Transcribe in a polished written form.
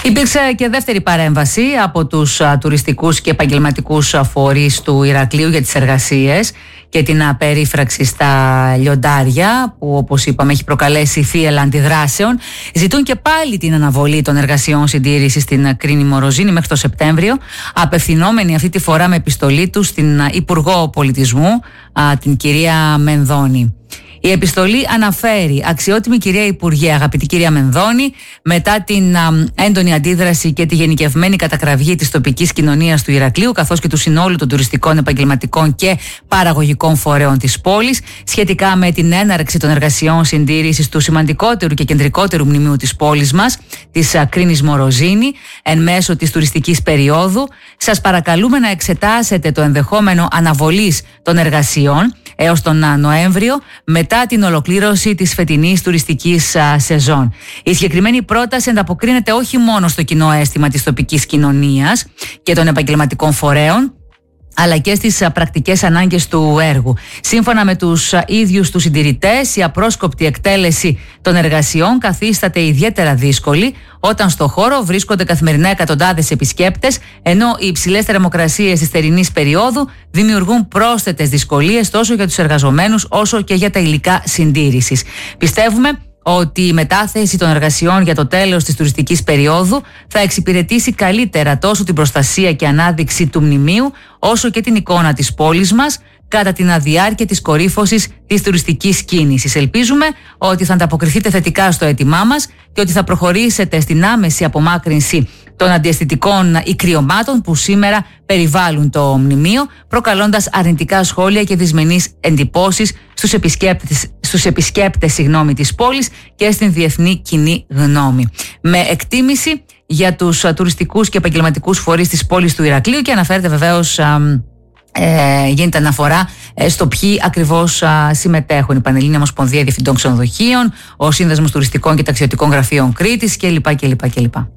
Υπήρξε και δεύτερη παρέμβαση από τους τουριστικούς και επαγγελματικούς φορείς του Ηρακλείου για τις εργασίες και την περίφραξη στα λιοντάρια, που όπως είπαμε έχει προκαλέσει θύελλα αντιδράσεων. Ζητούν και πάλι την αναβολή των εργασιών συντήρησης στην Κρίνη Μοροζίνη μέχρι το Σεπτέμβριο, απευθυνόμενοι αυτή τη φορά με επιστολή τους στην Υπουργό Πολιτισμού, την κυρία Μενδώνη. Η επιστολή αναφέρει: αξιότιμη κυρία Υπουργέ, αγαπητή κυρία Μενδώνη, μετά την έντονη αντίδραση και τη γενικευμένη κατακραυγή της τοπικής κοινωνίας του Ηρακλείου, καθώς και του συνόλου των τουριστικών, επαγγελματικών και παραγωγικών φορέων της πόλης, σχετικά με την έναρξη των εργασιών συντήρησης του σημαντικότερου και κεντρικότερου μνημείου της πόλης μας, της Κρίνης Μοροζίνη, εν μέσω της τουριστικής περίοδου, σας παρακαλούμε να εξετάσετε το ενδεχόμενο αναβολής των εργασιών έως τον Νοέμβριο, μετά την ολοκλήρωση της φετινής τουριστικής σεζόν. Η συγκεκριμένη πρόταση ανταποκρίνεται όχι μόνο στο κοινό αίσθημα της τοπικής κοινωνίας και των επαγγελματικών φορέων, αλλά και στις πρακτικές ανάγκες του έργου. Σύμφωνα με τους ίδιους τους συντηρητές, η απρόσκοπτη εκτέλεση των εργασιών καθίσταται ιδιαίτερα δύσκολη όταν στο χώρο βρίσκονται καθημερινά εκατοντάδες επισκέπτες, ενώ οι υψηλές θερμοκρασίες της θερινής περίοδου δημιουργούν πρόσθετες δυσκολίες τόσο για τους εργαζομένους όσο και για τα υλικά συντήρησης. Πιστεύουμε ότι η μετάθεση των εργασιών για το τέλος της τουριστικής περίοδου θα εξυπηρετήσει καλύτερα τόσο την προστασία και ανάδειξη του μνημείου, όσο και την εικόνα της πόλης μας κατά την διάρκεια της κορύφωσης της τουριστικής κίνησης. Ελπίζουμε ότι θα ανταποκριθείτε θετικά στο αίτημά μας και ότι θα προχωρήσετε στην άμεση απομάκρυνση των αντιαισθητικών ικριωμάτων που σήμερα περιβάλλουν το μνημείο, προκαλώντας αρνητικά σχόλια και δυσμενείς εντυπώσεις στους επισκέπτες της πόλης και στην διεθνή κοινή γνώμη. Με εκτίμηση για τους τουριστικούς και επαγγελματικούς φορείς της πόλης του Ηρακλείου, και αναφέρεται βεβαίως, γίνεται αναφορά στο ποιοι ακριβώς συμμετέχουν: η Πανελλήνια Ομοσπονδία Διευθυντών Ξενοδοχείων, ο Σύνδεσμος Τουριστικών και Ταξιδιωτικών Γραφείων Κρήτης κλπ.